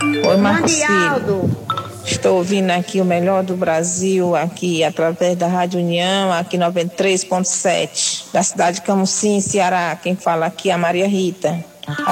Oi, Marcos Filho. Estou ouvindo aqui o melhor do Brasil, aqui através da Rádio União, aqui 93.7, da cidade de Camusim, Ceará. Quem fala aqui é a Maria Rita.